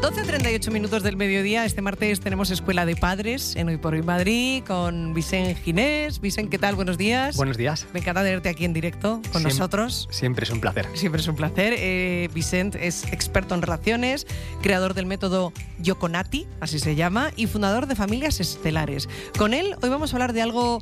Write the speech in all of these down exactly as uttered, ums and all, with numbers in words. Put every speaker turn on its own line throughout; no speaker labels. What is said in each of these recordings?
doce treinta y ocho minutos del mediodía. Este martes tenemos Escuela de Padres en Hoy por Hoy Madrid con Vicent Ginés. Vicent, ¿qué tal? Buenos días.
Buenos días.
Me encanta tenerte aquí en directo con
Siem-
nosotros.
Siempre es un placer.
Siempre es un placer. Eh, Vicent es experto en relaciones, creador del método Yoconati, así se llama, y fundador de Familias Estelares. Con él hoy vamos a hablar de algo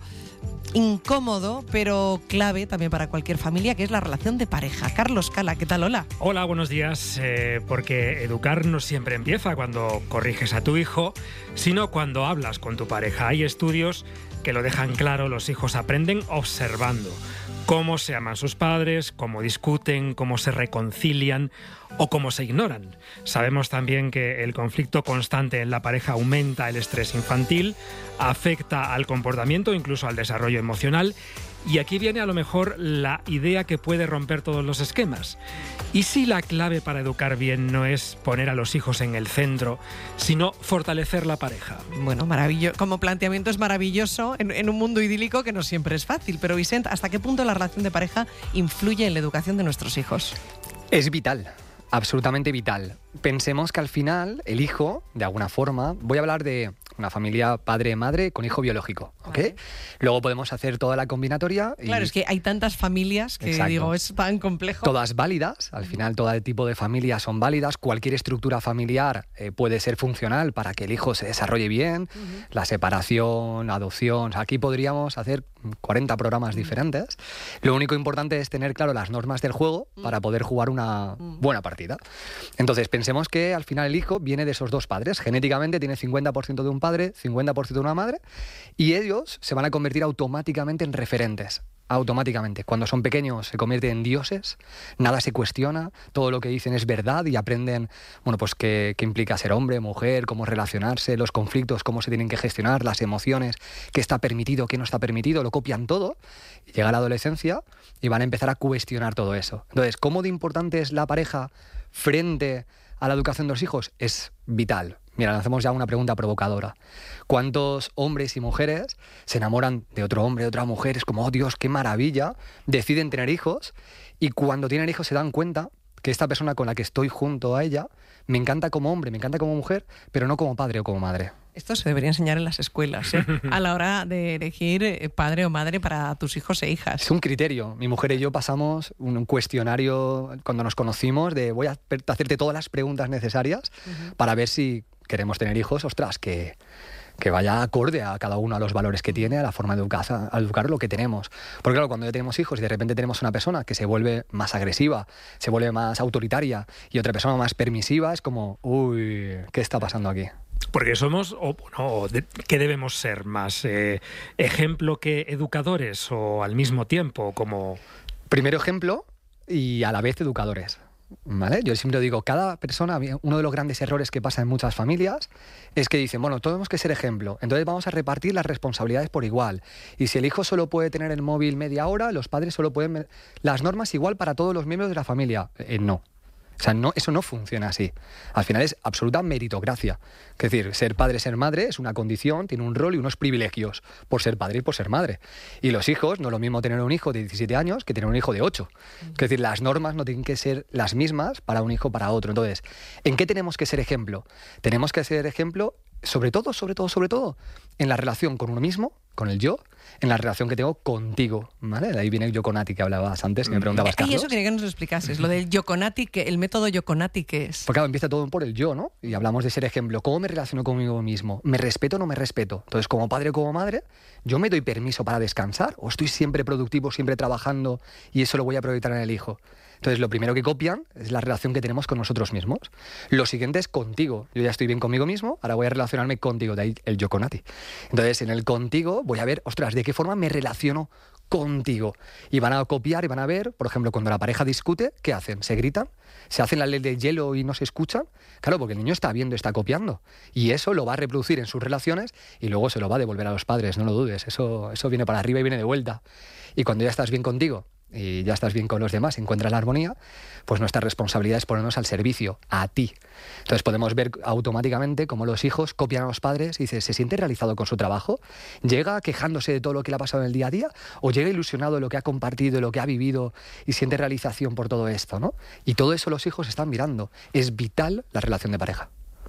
incómodo, pero clave también para cualquier familia, que es la relación de pareja. Carlos Cala, ¿qué tal? Hola.
Hola, buenos días. Eh, porque educar no siempre empieza cuando corriges a tu hijo, sino cuando hablas con tu pareja. Hay estudios que lo dejan claro, los hijos aprenden observando cómo se aman sus padres, cómo discuten, cómo se reconcilian o cómo se ignoran. Sabemos también que el conflicto constante en la pareja aumenta el estrés infantil, afecta al comportamiento, incluso al desarrollo emocional. Y aquí viene a lo mejor la idea que puede romper todos los esquemas. ¿Y si la clave para educar bien no es poner a los hijos en el centro, sino fortalecer la pareja?
Bueno, maravilloso. Como planteamiento es maravilloso en, en un mundo idílico que no siempre es fácil. Pero Vicent, ¿hasta qué punto la relación de pareja influye en la educación de nuestros hijos?
Es vital, absolutamente vital. Pensemos que al final el hijo, de alguna forma, voy a hablar de una familia padre-madre con hijo biológico, ¿ok? Vale. Luego podemos hacer toda la combinatoria. Y...
Claro, es que hay tantas familias que, Exacto. digo, es tan complejo.
Todas válidas, al final todo tipo de familias son válidas, cualquier estructura familiar eh, puede ser funcional para que el hijo se desarrolle bien, uh-huh. la separación, la adopción, o sea, aquí podríamos hacer cuarenta programas uh-huh. diferentes. Lo único importante es tener claro las normas del juego uh-huh. para poder jugar una uh-huh. buena partida. Entonces, pensemos que al final el hijo viene de esos dos padres, genéticamente tiene cincuenta por ciento de un padre, cincuenta por ciento de una madre, y ellos se van a convertir automáticamente en referentes. Automáticamente. Cuando son pequeños se convierten en dioses, nada se cuestiona, todo lo que dicen es verdad y aprenden, bueno, pues qué, qué implica ser hombre, mujer, cómo relacionarse, los conflictos, cómo se tienen que gestionar, las emociones, qué está permitido, qué no está permitido, lo copian todo, y llega la adolescencia y van a empezar a cuestionar todo eso. Entonces, ¿cómo de importante es la pareja frente a la educación de los hijos? Es vital. Mira, hacemos ya una pregunta provocadora. ¿Cuántos hombres y mujeres se enamoran de otro hombre, de otra mujer? Es como, oh Dios, qué maravilla. Deciden tener hijos y cuando tienen hijos se dan cuenta que esta persona con la que estoy junto a ella me encanta como hombre, me encanta como mujer, pero no como padre o como madre.
Esto se debería enseñar en las escuelas, ¿eh? A la hora de elegir padre o madre para tus hijos e hijas.
Es un criterio. Mi mujer y yo pasamos un cuestionario cuando nos conocimos de voy a hacerte todas las preguntas necesarias uh-huh. para ver si queremos tener hijos, ostras, que, que vaya acorde a cada uno, a los valores que tiene, a la forma de educar, a educar lo que tenemos. Porque claro, cuando ya tenemos hijos y de repente tenemos una persona que se vuelve más agresiva, se vuelve más autoritaria y otra persona más permisiva, es como, uy, ¿qué está pasando aquí?
Porque somos, o no, de, ¿qué debemos ser más? Eh, ¿Ejemplo que educadores o al mismo tiempo? Como...
Primero ejemplo y a la vez educadores. ¿Vale? Yo siempre digo, cada persona, uno de los grandes errores que pasa en muchas familias es que dicen, bueno, tenemos que ser ejemplo, entonces vamos a repartir las responsabilidades por igual. Y si el hijo solo puede tener el móvil media hora, los padres solo pueden... Las normas igual para todos los miembros de la familia. Eh, no. O sea, no, eso no funciona así. Al final es absoluta meritocracia. Es decir, ser padre, ser madre es una condición, tiene un rol y unos privilegios por ser padre y por ser madre. Y los hijos, no es lo mismo tener un hijo de diecisiete años que tener un hijo de ocho. Es decir, las normas no tienen que ser las mismas para un hijo o para otro. Entonces, ¿en qué tenemos que ser ejemplo? Tenemos que ser ejemplo, sobre todo, sobre todo, sobre todo, en la relación con uno mismo, con el yo, en la relación que tengo contigo, ¿vale? De ahí viene el Yoconati que hablabas antes, que me preguntabas, Carlos.
Y eso quería que nos lo explicases, lo del Yoconati, que el método Yoconati, ¿qué es?
Porque claro, empieza todo por el yo, ¿no? Y hablamos de ser ejemplo. ¿Cómo me relaciono conmigo mismo? ¿Me respeto o no me respeto? Entonces, como padre o como madre, ¿yo me doy permiso para descansar? ¿O estoy siempre productivo, siempre trabajando y eso lo voy a proyectar en el hijo? Entonces, lo primero que copian es la relación que tenemos con nosotros mismos. Lo siguiente es contigo. Yo ya estoy bien conmigo mismo, ahora voy a relacionarme contigo, de ahí el Yoconati. Entonces, en el contigo voy a ver, ostras, ¿de qué forma me relaciono contigo? Y van a copiar y van a ver, por ejemplo, cuando la pareja discute, ¿qué hacen? ¿Se gritan? ¿Se hacen la ley de hielo y no se escuchan? Claro, porque el niño está viendo, está copiando. Y eso lo va a reproducir en sus relaciones y luego se lo va a devolver a los padres, no lo dudes. Eso, eso viene para arriba y viene de vuelta. Y cuando ya estás bien contigo y ya estás bien con los demás, encuentras la armonía, pues nuestra responsabilidad es ponernos al servicio, a ti. Entonces podemos ver automáticamente cómo los hijos copian a los padres y dicen, ¿se siente realizado con su trabajo? ¿Llega quejándose de todo lo que le ha pasado en el día a día? ¿O llega ilusionado de lo que ha compartido, de lo que ha vivido y siente realización por todo esto, ¿no? Y todo eso los hijos están mirando. Es vital la relación de pareja.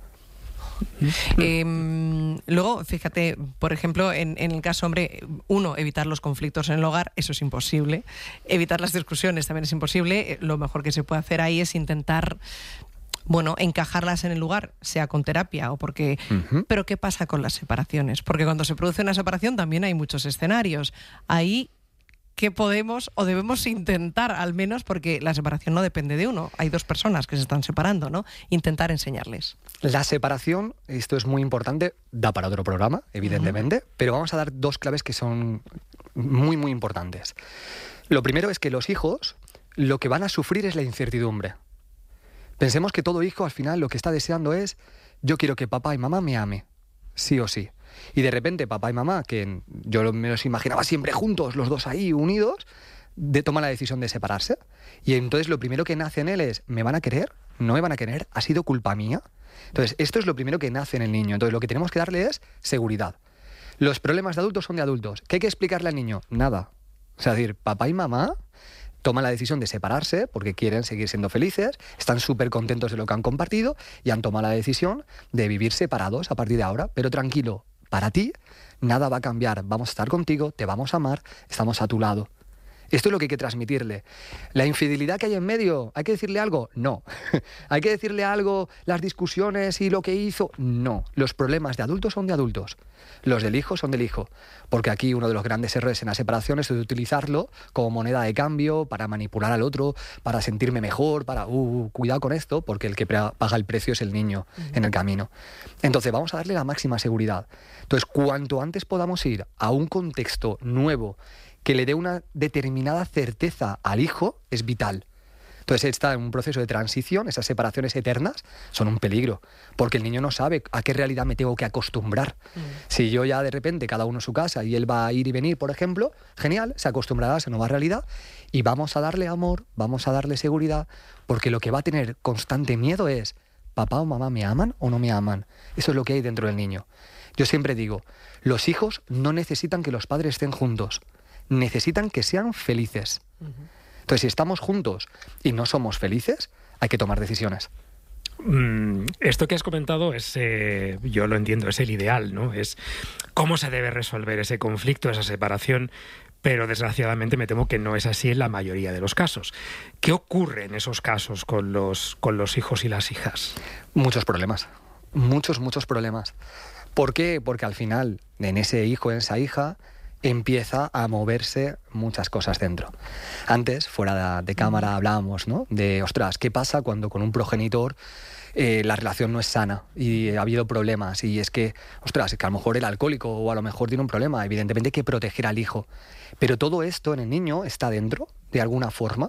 Eh, luego, fíjate, por ejemplo, en, en el caso hombre, uno, evitar los conflictos en el hogar, eso es imposible. Evitar las discusiones también es imposible. Lo mejor que se puede hacer ahí es intentar, bueno, encajarlas en el lugar, sea con terapia o porque... Uh-huh. Pero ¿qué pasa con las separaciones? Porque cuando se produce una separación también hay muchos escenarios. Ahí... ¿Qué podemos o debemos intentar, al menos, porque la separación no depende de uno? Hay dos personas que se están separando, ¿no? Intentar enseñarles.
La separación, esto es muy importante, da para otro programa, evidentemente, uh-huh. pero vamos a dar dos claves que son muy, muy importantes. Lo primero es que los hijos lo que van a sufrir es la incertidumbre. Pensemos que todo hijo al final lo que está deseando es: yo quiero que papá y mamá me ame, sí o sí. Y de repente papá y mamá, que yo me los imaginaba siempre juntos, los dos ahí unidos, de, toman la decisión de separarse. Y entonces lo primero que nace en él es: ¿me van a querer? ¿No me van a querer? ¿Ha sido culpa mía? Entonces esto es lo primero que nace en el niño. Entonces lo que tenemos que darle es seguridad. Los problemas de adultos son de adultos. ¿Qué hay que explicarle al niño? Nada. O sea, es decir, papá y mamá toman la decisión de separarse porque quieren seguir siendo felices, están súper contentos de lo que han compartido y han tomado la decisión de vivir separados a partir de ahora. Pero tranquilo, para ti nada va a cambiar, vamos a estar contigo, te vamos a amar, estamos a tu lado. Esto es lo que hay que transmitirle. ¿La infidelidad que hay en medio, hay que decirle algo? No. ¿Hay que decirle algo, las discusiones y lo que hizo? No. Los problemas de adultos son de adultos. Los del hijo son del hijo. Porque aquí uno de los grandes errores en la separación es utilizarlo como moneda de cambio para manipular al otro, para sentirme mejor, para... Uh, cuidado con esto, porque el que paga el precio es el niño uh-huh. en el camino. Entonces vamos a darle la máxima seguridad. Entonces, cuanto antes podamos ir a un contexto nuevo que le dé una determinada certeza al hijo, es vital. Entonces está en un proceso de transición, esas separaciones eternas son un peligro, porque el niño no sabe a qué realidad me tengo que acostumbrar. Mm. Si yo ya de repente, cada uno en su casa, y él va a ir y venir, por ejemplo, genial, se acostumbrará a esa nueva realidad, y vamos a darle amor, vamos a darle seguridad, porque lo que va a tener constante miedo es: ¿papá o mamá me aman o no me aman? Eso es lo que hay dentro del niño. Yo siempre digo, los hijos no necesitan que los padres estén juntos, necesitan que sean felices. Uh-huh. Entonces, si estamos juntos y no somos felices, hay que tomar decisiones.
Mm, esto que has comentado es, eh, yo lo entiendo, es el ideal, ¿no? Es cómo se debe resolver ese conflicto, esa separación, pero desgraciadamente me temo que no es así en la mayoría de los casos. ¿Qué ocurre en esos casos con los, con los hijos y las hijas?
Muchos problemas, muchos, muchos problemas. ¿Por qué? Porque al final, en ese hijo, en esa hija, empieza a moverse muchas cosas dentro. Antes, fuera de, de cámara, hablábamos, ¿no? De, ostras, ¿qué pasa cuando con un progenitor eh, la relación no es sana y ha habido problemas? Y es que, ostras, es que a lo mejor el alcohólico o a lo mejor tiene un problema. Evidentemente hay que proteger al hijo. Pero todo esto en el niño está dentro, de alguna forma.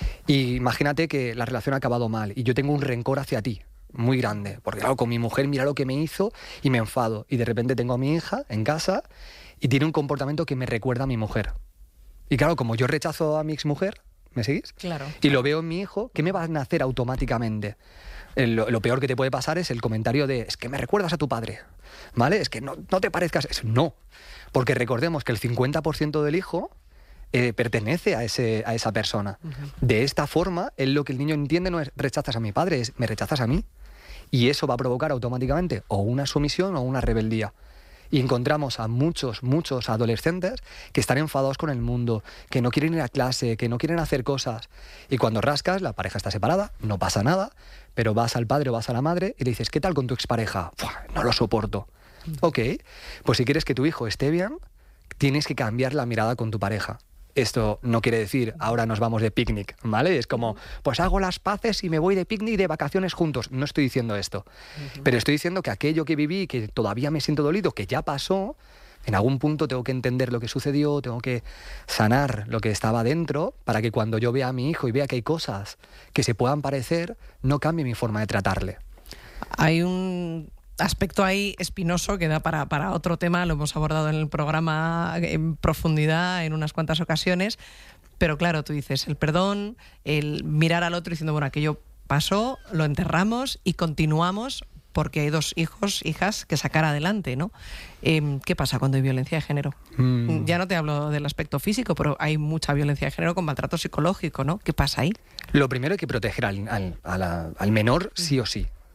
Y imagínate que la relación ha acabado mal y yo tengo un rencor hacia ti muy grande. Porque claro, con mi mujer mira lo que me hizo y me enfado. Y de repente tengo a mi hija en casa y tiene un comportamiento que me recuerda a mi mujer. Y claro, como yo rechazo a mi exmujer, ¿me seguís?
Claro.
Y lo veo en mi hijo, ¿qué me van a hacer automáticamente? El, lo, lo peor que te puede pasar es el comentario de: es que me recuerdas a tu padre, ¿vale? Es que no, no te parezcas... Es, no, porque recordemos que el cincuenta por ciento del hijo eh, pertenece a, ese, a esa persona. Uh-huh. De esta forma, él, lo que el niño entiende no es rechazas a mi padre, es me rechazas a mí. Y eso va a provocar automáticamente o una sumisión o una rebeldía. Y encontramos a muchos, muchos adolescentes que están enfadados con el mundo, que no quieren ir a clase, que no quieren hacer cosas. Y cuando rascas, la pareja está separada, no pasa nada, pero vas al padre o vas a la madre y le dices: ¿qué tal con tu expareja? ¡Fua! No lo soporto. Mm. Ok, pues si quieres que tu hijo esté bien, tienes que cambiar la mirada con tu pareja. Esto no quiere decir ahora nos vamos de picnic, ¿vale? Es como, pues hago las paces y me voy de picnic de vacaciones juntos. No estoy diciendo esto. Uh-huh. Pero estoy diciendo que aquello que viví, que todavía me siento dolido, que ya pasó, en algún punto tengo que entender lo que sucedió, tengo que sanar lo que estaba dentro para que cuando yo vea a mi hijo y vea que hay cosas que se puedan parecer, no cambie mi forma de tratarle.
Hay un aspecto ahí espinoso que da para, para otro tema, lo hemos abordado en el programa en profundidad en unas cuantas ocasiones, pero claro, tú dices el perdón, el mirar al otro diciendo, bueno, aquello pasó, lo enterramos y continuamos porque hay dos hijos, hijas que sacar adelante, ¿no? Eh, ¿Qué pasa cuando hay violencia de género? Mm. Ya no te hablo del aspecto físico, pero hay mucha violencia de género con maltrato psicológico, ¿no? ¿Qué pasa ahí?
Lo primero hay que proteger al, al, a la, al menor sí o sí.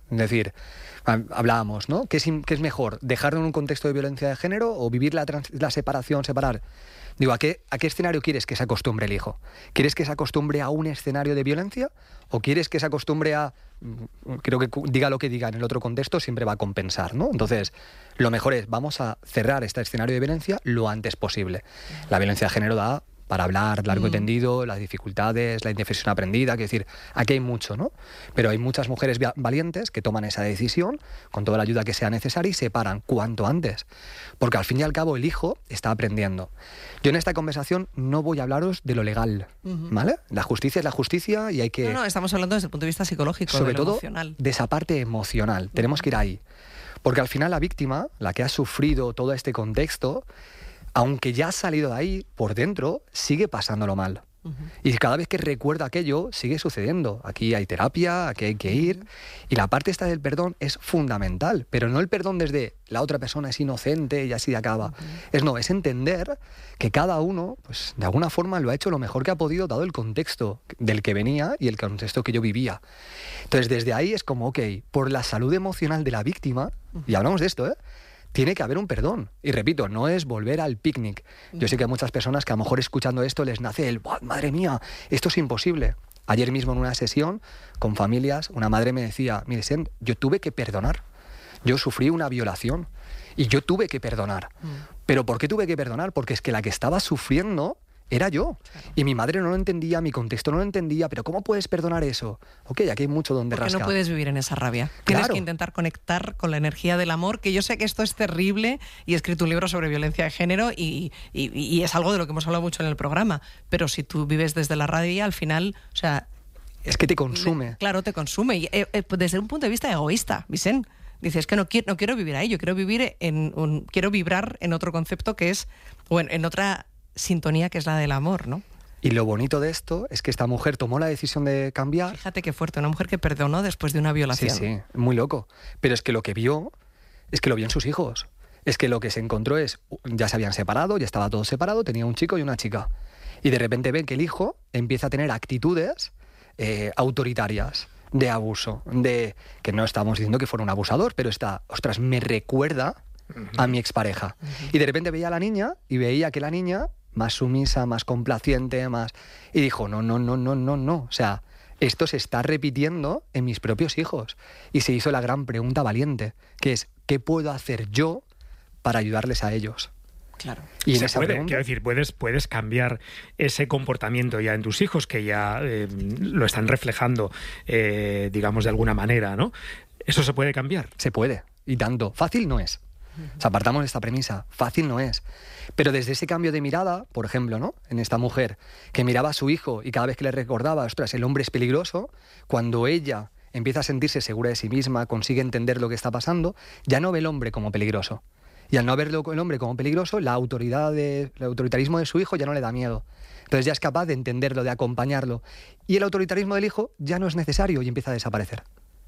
Es decir, hablábamos, ¿no? ¿Qué es, qué es mejor? ¿Dejarlo en un contexto de violencia de género o vivir la, trans, la separación, separar? Digo, ¿a qué, ¿a qué escenario quieres que se acostumbre el hijo? ¿Quieres que se acostumbre a un escenario de violencia? ¿O quieres que se acostumbre a... Creo que diga lo que diga en el otro contexto, siempre va a compensar, ¿no? Entonces, lo mejor es, vamos a cerrar este escenario de violencia lo antes posible. La violencia de género da para hablar largo y tendido, las dificultades, la indefensión aprendida, quiero decir, aquí hay mucho, ¿no? Pero hay muchas mujeres valientes que toman esa decisión con toda la ayuda que sea necesaria y se paran cuanto antes, porque al fin y al cabo el hijo está aprendiendo. Yo en esta conversación no voy a hablaros de lo legal, uh-huh. ¿vale? La justicia es la justicia y hay que...
No, no, estamos hablando desde el punto de vista psicológico,
sobre
de lo
todo
emocional.
De esa parte emocional, uh-huh. tenemos que ir ahí, porque al final la víctima, la que ha sufrido todo este contexto, aunque ya ha salido de ahí, por dentro, sigue pasándolo mal. Uh-huh. Y cada vez que recuerda aquello, sigue sucediendo. Aquí hay terapia, aquí hay que ir. Uh-huh. Y la parte esta del perdón es fundamental, pero no el perdón desde la otra persona es inocente y así acaba. Uh-huh. Es no, es entender que cada uno, pues de alguna forma lo ha hecho lo mejor que ha podido, dado el contexto del que venía y el contexto que yo vivía. Entonces, desde ahí es como, ok, por la salud emocional de la víctima, uh-huh. y hablamos de esto, ¿eh? Tiene que haber un perdón. Y repito, no es volver al picnic. Yo sé que hay muchas personas que a lo mejor escuchando esto les nace el ¡madre mía! Esto es imposible. Ayer mismo en una sesión con familias, una madre me decía, mire, Sen, yo tuve que perdonar. Yo sufrí una violación y yo tuve que perdonar. Mm. ¿Pero por qué tuve que perdonar? Porque es que la que estaba sufriendo era yo. Claro. Y mi madre no lo entendía, mi contexto no lo entendía, pero ¿cómo puedes perdonar eso? Ok, aquí hay mucho donde
Porque
rascar.
no puedes vivir en esa rabia.
Claro.
Tienes que intentar conectar con la energía del amor, que yo sé que esto es terrible y he escrito un libro sobre violencia de género y, y, y es algo de lo que hemos hablado mucho en el programa. Pero si tú vives desde la rabia, al final, o sea...
Es que te consume.
Claro, te consume. Y, eh, eh, desde un punto de vista egoísta, Vicent. Dices que no quiero, no quiero vivir ahí, yo quiero vivir en un, quiero vibrar en otro concepto que es, o en, en otra sintonía que es la del amor, ¿no?
Y lo bonito de esto es que esta mujer tomó la decisión de cambiar.
Fíjate qué fuerte, una mujer que perdonó después de una violación.
Sí, sí, muy loco. Pero es que lo que vio, es que lo vio en sus hijos. Es que lo que se encontró es, ya se habían separado, ya estaba todo separado, tenía un chico y una chica. Y de repente ven que el hijo empieza a tener actitudes eh, autoritarias, de abuso, de que no estamos diciendo que fuera un abusador, pero está, ostras, me recuerda a mi expareja. Uh-huh. Y de repente veía a la niña y veía que la niña... más sumisa, más complaciente, más... Y dijo, no, no, no, no, no, no. O sea, esto se está repitiendo en mis propios hijos. Y se hizo la gran pregunta valiente, que es, ¿qué puedo hacer yo para ayudarles a ellos?
Claro.
Y en se esa puede, pregunta... quiero decir, puedes, puedes cambiar ese comportamiento ya en tus hijos, que ya eh, lo están reflejando, eh, digamos, de alguna manera, ¿no? ¿Eso se puede cambiar?
Se puede, y tanto. Fácil no es. O sea, partamos de esta premisa, fácil no es. Pero desde ese cambio de mirada, por ejemplo, ¿no? En esta mujer que miraba a su hijo y cada vez que le recordaba, ostras, el hombre es peligroso, cuando ella empieza a sentirse segura de sí misma, consigue entender lo que está pasando, ya no ve el hombre como peligroso. Y al no verlo el hombre como peligroso, la autoridad de, el autoritarismo de su hijo ya no le da miedo. Entonces ya es capaz de entenderlo, de acompañarlo. Y el autoritarismo del hijo ya no es necesario y empieza a desaparecer.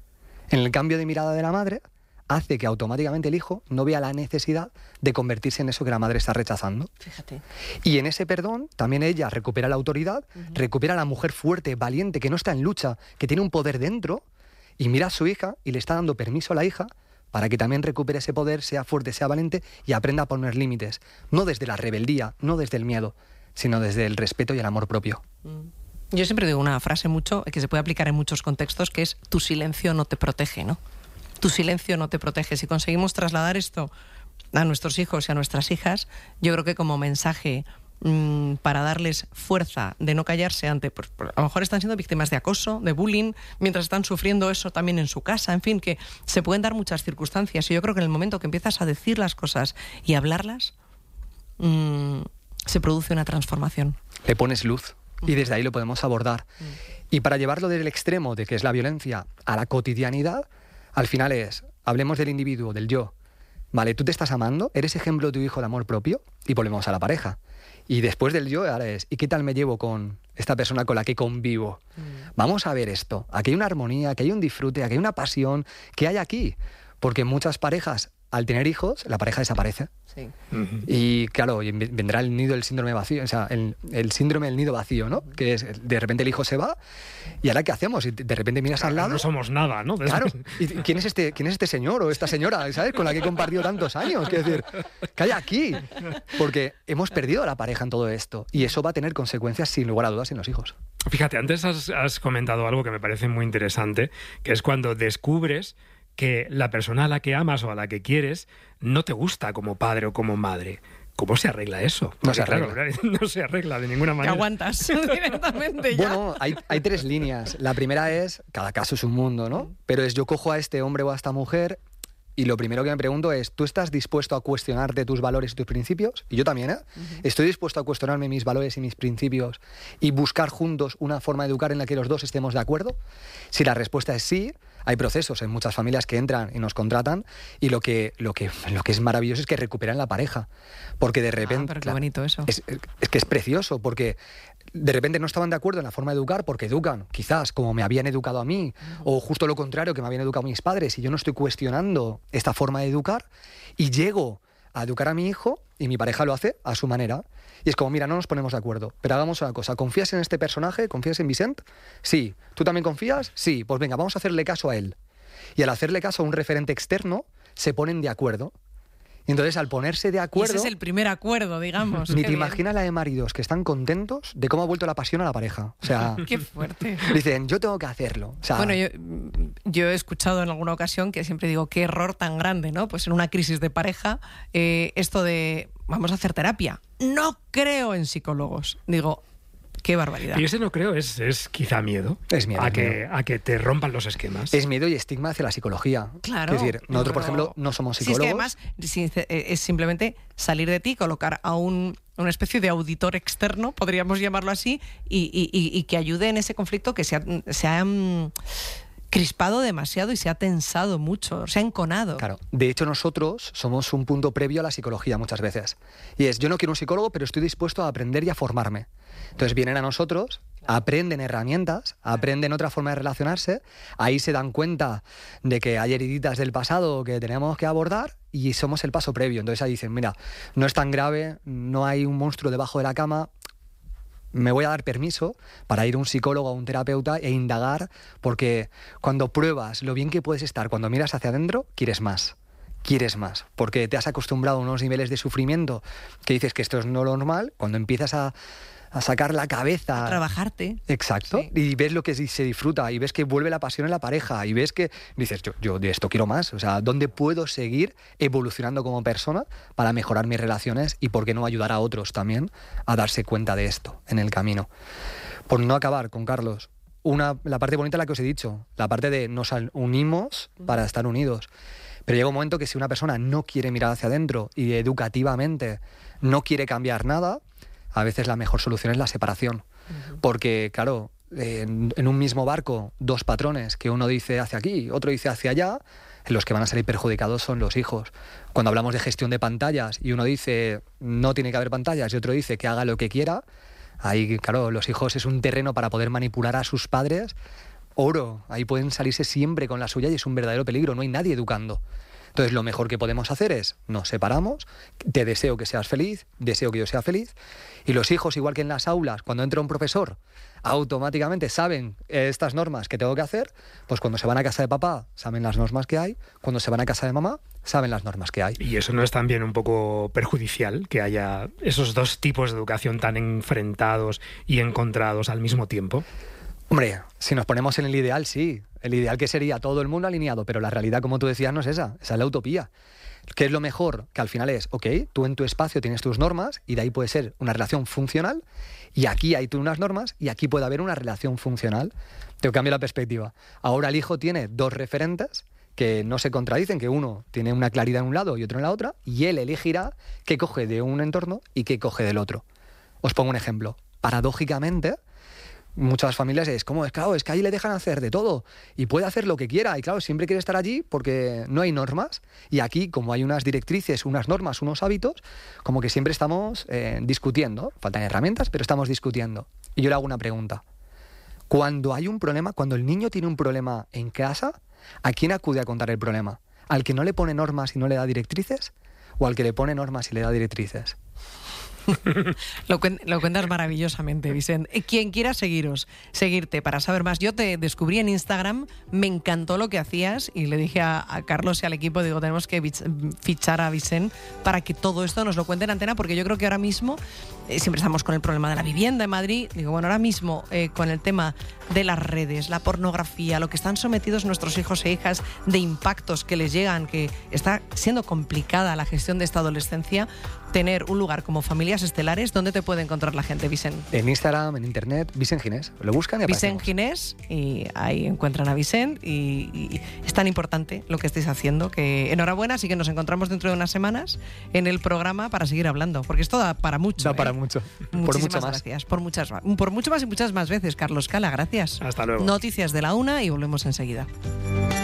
En el cambio de mirada de la madre, hace que automáticamente el hijo no vea la necesidad de convertirse en eso que la madre está rechazando.
Fíjate.
Y en ese perdón también ella recupera la autoridad, uh-huh. recupera a la mujer fuerte, valiente, que no está en lucha, que tiene un poder dentro, y mira a su hija y le está dando permiso a la hija para que también recupere ese poder, sea fuerte, sea valiente y aprenda a poner límites. No desde la rebeldía, no desde el miedo, sino desde el respeto y el amor propio.
Mm. Yo siempre digo una frase mucho que se puede aplicar en muchos contextos, que es tu silencio no te protege, ¿no? Tu silencio no te protege. Si conseguimos trasladar esto a nuestros hijos y a nuestras hijas, yo creo que como mensaje mmm, para darles fuerza de no callarse ante... Pues, a lo mejor están siendo víctimas de acoso, de bullying, mientras están sufriendo eso también en su casa, en fin, que se pueden dar muchas circunstancias. Y yo creo que en el momento que empiezas a decir las cosas y hablarlas, mmm, se produce una transformación.
Le pones luz y desde ahí lo podemos abordar. Mm. Y para llevarlo del extremo de que es la violencia a la cotidianidad, al final es, hablemos del individuo, del yo. Vale, tú te estás amando, eres ejemplo de tu hijo de amor propio y volvemos a la pareja. Y después del yo, ahora es, ¿y qué tal me llevo con esta persona con la que convivo? Mm. Vamos a ver esto. Aquí hay una armonía, aquí hay un disfrute, aquí hay una pasión, ¿qué hay aquí? Porque muchas parejas al tener hijos, la pareja desaparece.
Sí.
Uh-huh.
Y claro, vendrá el nido del síndrome vacío, o sea, el, el síndrome del nido vacío, ¿no? Que es, de repente el hijo se va, y ahora ¿qué hacemos? Y de repente miras
Claro,
al lado.
no somos nada, ¿no?
Claro. ¿Y quién es este, quién es este señor o esta señora, ¿sabes? Con la que he compartido tantos años. Quiero decir, ¿qué hay aquí? Porque hemos perdido a la pareja en todo esto. Y eso va a tener consecuencias, sin lugar a dudas, en los hijos.
Fíjate, antes has, has comentado algo que me parece muy interesante, que es cuando descubres que la persona a la que amas o a la que quieres no te gusta como padre o como madre. ¿Cómo se arregla eso? Porque,
No se arregla.
Claro, no se arregla de ninguna
Te
manera.
aguantas directamente ya.
Bueno, hay, hay tres líneas. La primera es, cada caso es un mundo, ¿no? Pero es, yo cojo a este hombre o a esta mujer y lo primero que me pregunto es, ¿tú estás dispuesto a cuestionarte tus valores y tus principios? Y yo también, ¿eh? Uh-huh. ¿Estoy dispuesto a cuestionarme mis valores y mis principios y buscar juntos una forma de educar en la que los dos estemos de acuerdo? Si la respuesta es sí, hay procesos en muchas familias que entran y nos contratan y lo que, lo que, lo que es maravilloso es que recuperan la pareja. Porque de repente...
Ah, pero qué
claro,
bonito eso.
Es, es que es precioso, porque de repente no estaban de acuerdo en la forma de educar porque educan, quizás, como me habían educado a mí, o justo lo contrario, que me habían educado mis padres, y yo no estoy cuestionando esta forma de educar, y llego a educar a mi hijo y mi pareja lo hace a su manera. Y es como, mira, no nos ponemos de acuerdo, pero hagamos una cosa, ¿confías en este personaje? ¿Confías en Vicent? Sí. ¿Tú también confías? Sí. Pues venga, vamos a hacerle caso a él. Y al hacerle caso a un referente externo, se ponen de acuerdo. Y entonces, al ponerse de acuerdo...
Y ese es el primer acuerdo, digamos.
Ni
Qué
te
bien.
imaginas la de maridos que están contentos de cómo ha vuelto la pasión a la pareja. O sea,
Qué fuerte.
dicen, yo tengo que hacerlo. O sea,
Bueno, yo, yo he escuchado en alguna ocasión que siempre digo, qué error tan grande, ¿no? Pues en una crisis de pareja, eh, esto de, vamos a hacer terapia. No creo en psicólogos. Digo, qué barbaridad.
Y ese no creo, es, es quizá miedo.
Es miedo,
A
es
que,
miedo.
a que te rompan los esquemas.
es miedo y estigma hacia la psicología.
Claro.
Es decir, nosotros, por
pero-
ejemplo, no somos
Sí,
psicólogos.
es que además sí, eh, es simplemente salir de ti, colocar a un, una especie de auditor externo, podríamos llamarlo así, y, y- y- y que ayude en ese conflicto que se ha, se ha mm, crispado demasiado y se ha tensado mucho, se ha enconado.
Claro. De hecho, nosotros somos un punto previo a la psicología muchas veces. Y es, yo no quiero un psicólogo, pero estoy dispuesto a aprender y a formarme. Entonces vienen a nosotros, aprenden herramientas, aprenden otra forma de relacionarse, ahí se dan cuenta de que hay heriditas del pasado que tenemos que abordar y somos el paso previo. Entonces ahí dicen, mira, no es tan grave, no hay un monstruo debajo de la cama, me voy a dar permiso para ir a un psicólogo o un terapeuta e indagar, porque cuando pruebas lo bien que puedes estar, cuando miras hacia adentro, quieres más. Quieres más, porque te has acostumbrado a unos niveles de sufrimiento que dices que esto es no lo normal, cuando empiezas a, a sacar la cabeza...
A trabajarte.
Exacto,
Sí.
y ves lo que se disfruta, y ves que vuelve la pasión en la pareja, y ves que dices, yo, yo de esto quiero más, o sea, ¿dónde puedo seguir evolucionando como persona para mejorar mis relaciones y por qué no ayudar a otros también a darse cuenta de esto en el camino? Por no acabar con Carlos, una, la parte bonita es la que os he dicho, la parte de nos unimos para estar unidos. Pero llega un momento que si una persona no quiere mirar hacia adentro y educativamente no quiere cambiar nada, a veces la mejor solución es la separación. Uh-huh. Porque, claro, en, en un mismo barco, dos patrones, que uno dice hacia aquí, otro dice hacia allá, los que van a salir perjudicados son los hijos. Cuando hablamos de gestión de pantallas y uno dice no tiene que haber pantallas y otro dice que haga lo que quiera, ahí, claro, los hijos es un terreno para poder manipular a sus padres. Oro, ahí pueden salirse siempre con la suya y es un verdadero peligro, no hay nadie educando. Entonces lo mejor que podemos hacer es, nos separamos, te deseo que seas feliz, deseo que yo sea feliz, y los hijos, igual que en las aulas, cuando entra un profesor, automáticamente saben estas normas que tengo que hacer, pues cuando se van a casa de papá saben las normas que hay, cuando se van a casa de mamá saben las normas que hay.
¿Y eso no es también un poco perjudicial, que haya esos dos tipos de educación tan enfrentados y encontrados al mismo tiempo?
Hombre, si nos ponemos en el ideal, sí. El ideal que sería todo el mundo alineado, pero la realidad, como tú decías, no es esa. Esa es la utopía. ¿Qué es lo mejor? Que al final es, ok, tú en tu espacio tienes tus normas y de ahí puede ser una relación funcional y aquí hay tú unas normas y aquí puede haber una relación funcional. Te cambio la perspectiva. Ahora el hijo tiene dos referentes que no se contradicen, que uno tiene una claridad en un lado y otro en la otra, y él elegirá qué coge de un entorno y qué coge del otro. Os pongo un ejemplo. Paradójicamente, muchas familias es como, es claro, es que ahí le dejan hacer de todo y puede hacer lo que quiera y claro, siempre quiere estar allí porque no hay normas y aquí como hay unas directrices, unas normas, unos hábitos, como que siempre estamos eh, discutiendo, faltan herramientas, pero estamos discutiendo. Y yo le hago una pregunta. Cuando hay un problema, cuando el niño tiene un problema en casa, ¿a quién acude a contar el problema? ¿Al que no le pone normas y no le da directrices? ¿O al que le pone normas y le da directrices?
Lo, cuen lo cuentas maravillosamente, Vicente. Quien quiera seguiros, seguirte para saber más. Yo te descubrí en Instagram, me encantó lo que hacías y le dije a, a Carlos y al equipo, digo, tenemos que fichar a Vicente para que todo esto nos lo cuente en antena, porque yo creo que ahora mismo eh, siempre estamos con el problema de la vivienda en Madrid. Digo, bueno, ahora mismo eh, con el tema de las redes, la pornografía, lo que están sometidos nuestros hijos e hijas, de impactos que les llegan, que está siendo complicada la gestión de esta adolescencia, tener un lugar como Familias Estelares. ¿Dónde te puede encontrar la gente, Vicente?
En Instagram, en internet, Vicente Ginés. Lo buscan y aparecemos.
Vicente Ginés, y ahí encuentran a Vicente, y, y es tan importante lo que estáis haciendo, que enhorabuena. Así que nos encontramos dentro de unas semanas en el programa para seguir hablando, porque esto da para mucho.
Da
¿eh?
para mucho.
Muchísimas
por mucho más.
gracias. Por muchas, por mucho más y muchas más veces, Carlos Cala. Gracias.
Hasta luego.
Noticias de la una y volvemos enseguida.